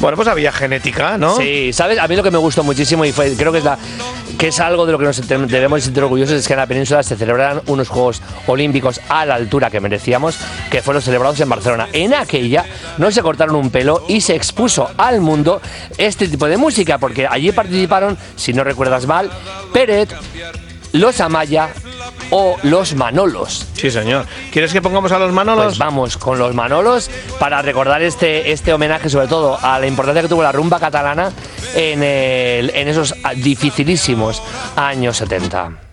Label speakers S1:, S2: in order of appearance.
S1: Bueno, pues había genética, ¿no?
S2: Sí, ¿sabes? A mí lo que me gustó muchísimo y creo que es algo de lo que nos debemos sentir orgullosos es que en la península se celebraran unos Juegos Olímpicos a la altura que merecíamos, que fueron celebrados en Barcelona. En aquella no se cortaron un pelo y se expuso al mundo este tipo de música, porque allí participaron, si no recuerdas mal, Peret, los Amaya o los Manolos.
S1: Sí, señor. ¿Quieres que pongamos a los Manolos?
S2: Pues vamos con los Manolos para recordar este homenaje, sobre todo a la importancia que tuvo la rumba catalana en esos dificilísimos años 70.